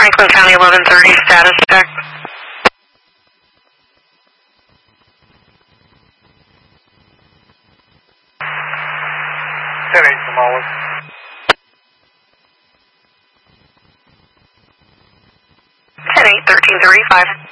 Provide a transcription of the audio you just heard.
Franklin County 1130, status check. 10-8 from Olive. 10-8, 1335.